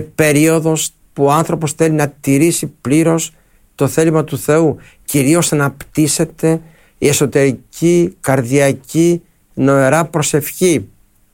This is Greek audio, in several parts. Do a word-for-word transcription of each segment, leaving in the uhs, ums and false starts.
περίοδος που ο άνθρωπος θέλει να τηρήσει πλήρως το θέλημα του Θεού, κυρίως να αναπτύσσεται η εσωτερική, καρδιακή, νοερά προσευχή.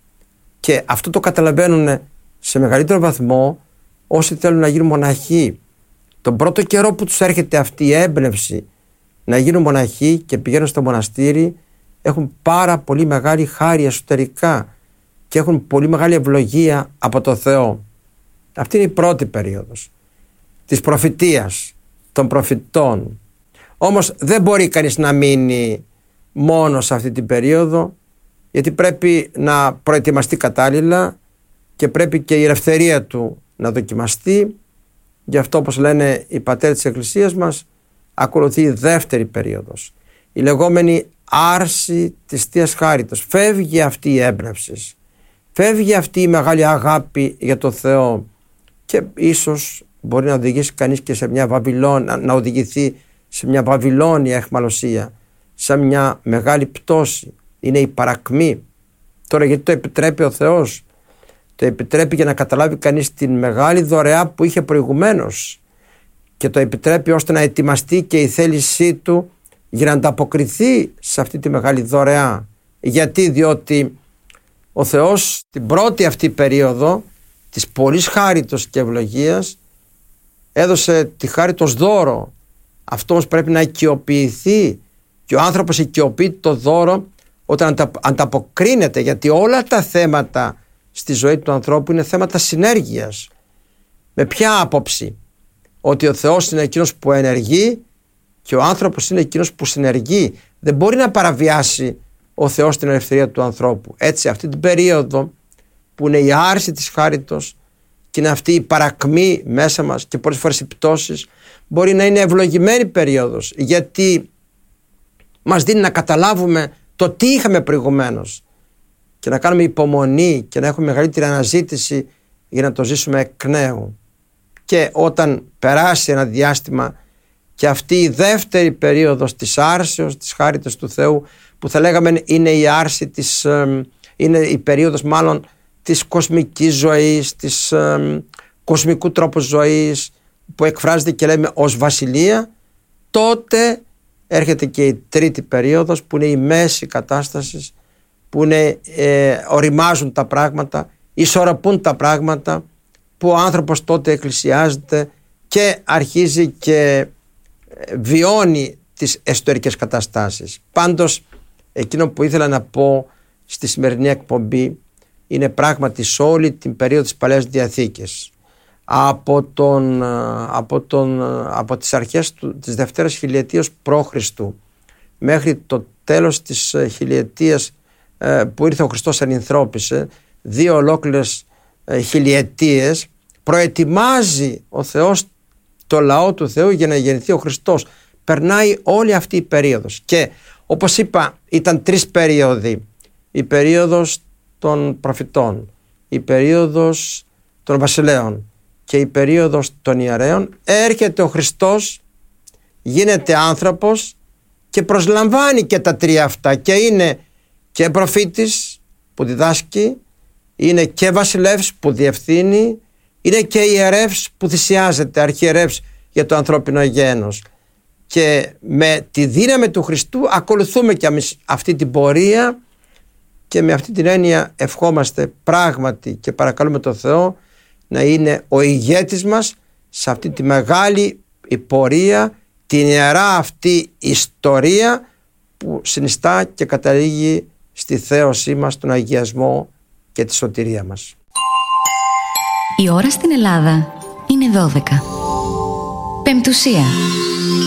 Και αυτό το καταλαβαίνουν σε μεγαλύτερο βαθμό όσοι θέλουν να γίνουν μοναχοί. Τον πρώτο καιρό που τους έρχεται αυτή η έμπνευση να γίνουν μοναχοί και πηγαίνουν στο μοναστήρι, έχουν πάρα πολύ μεγάλη χάρη εσωτερικά και έχουν πολύ μεγάλη ευλογία από το Θεό. Αυτή είναι η πρώτη περίοδος της προφητείας, των προφητών. Όμως δεν μπορεί κανείς να μείνει μόνο σε αυτή την περίοδο, γιατί πρέπει να προετοιμαστεί κατάλληλα και πρέπει και η ελευθερία του να δοκιμαστεί. Γι' αυτό, όπως λένε οι πατέρες της Εκκλησίας μας, ακολουθεί η δεύτερη περίοδος, η λεγόμενη άρση της Θείας Χάριτος. Φεύγει αυτή η έμπνευση, φεύγει αυτή η μεγάλη αγάπη για το Θεό και ίσως μπορεί να οδηγήσει κανείς και σε μια Βαβυλώνια, να οδηγηθεί σε μια Βαβυλώνια αιχμαλωσία, σε μια μεγάλη πτώση. Είναι η παρακμή. Τώρα γιατί το επιτρέπει ο Θεός? Το επιτρέπει για να καταλάβει κανείς την μεγάλη δωρεά που είχε προηγουμένως και το επιτρέπει ώστε να ετοιμαστεί και η θέλησή του για να ανταποκριθεί σε αυτή τη μεγάλη δωρεά. Γιατί? Διότι ο Θεός την πρώτη αυτή περίοδο της πολλής χάριτος και ευλογίας έδωσε τη χάριτο ως δώρο. Αυτό όμως πρέπει να οικειοποιηθεί και ο άνθρωπος οικειοποιεί το δώρο όταν ανταποκρίνεται, γιατί όλα τα θέματα στη ζωή του ανθρώπου είναι θέματα συνέργειας. Με ποια άποψη? Ότι ο Θεός είναι εκείνος που ενεργεί και ο άνθρωπος είναι εκείνος που συνεργεί. Δεν μπορεί να παραβιάσει ο Θεός την ελευθερία του ανθρώπου. Έτσι, αυτή την περίοδο που είναι η άρση της χάριτος και είναι αυτή η παρακμή μέσα μας και πολλές φορές οι πτώσεις, μπορεί να είναι ευλογημένη περίοδος, γιατί μας δίνει να καταλάβουμε το τι είχαμε προηγουμένως και να κάνουμε υπομονή και να έχουμε μεγαλύτερη αναζήτηση για να το ζήσουμε εκ νέου. Και όταν περάσει ένα διάστημα και αυτή η δεύτερη περίοδος της άρσεως της χάριτος του Θεού, που θα λέγαμε είναι η άρση της, είναι η περίοδος μάλλον της κοσμικής ζωής, της ε, κοσμικού τρόπου ζωής, που εκφράζεται και λέμε ως βασιλεία, τότε έρχεται και η τρίτη περίοδος που είναι η μέση κατάσταση, που είναι, ε, οριμάζουν τα πράγματα, ισορροπούν τα πράγματα, που ο άνθρωπος τότε εκκλησιάζεται και αρχίζει και βιώνει τις εσωτερικές καταστάσεις. Πάντως, εκείνο που ήθελα να πω στη σημερινή εκπομπή είναι πράγματι σε όλη την περίοδο της Παλαιάς Διαθήκης, από, τον, από, τον, από τις αρχές του, της Δευτέρας χιλιετίας π.Χ. μέχρι το τέλος της χιλιετίας ε, που ήρθε ο Χριστός ενυνθρώπισε, δύο ολόκληρες ε, χιλιετίες, προετοιμάζει ο Θεός το λαό του Θεού για να γεννηθεί ο Χριστός. Περνάει όλη αυτή η περίοδος και όπως είπα ήταν τρεις περίοδοι. Η περίοδος των προφητών, η περίοδος των βασιλέων και η περίοδος των ιερέων. Έρχεται ο Χριστός, γίνεται άνθρωπος και προσλαμβάνει και τα τρία αυτά και είναι και προφήτης που διδάσκει, είναι και βασιλεύς που διευθύνει, είναι και ιερεύς που θυσιάζεται, αρχιερεύς για το ανθρώπινο γένος. Και με τη δύναμη του Χριστού ακολουθούμε και εμείς αυτή την πορεία και με αυτή την έννοια ευχόμαστε πράγματι και παρακαλούμε τον Θεό να είναι ο ηγέτης μας σε αυτή τη μεγάλη πορεία, την ιερά αυτή ιστορία που συνιστά και καταλήγει στη θέωσή μας, τον αγιασμό και τη σωτηρία μας. Η ώρα στην Ελλάδα είναι δώδεκα. Πεμπτουσία.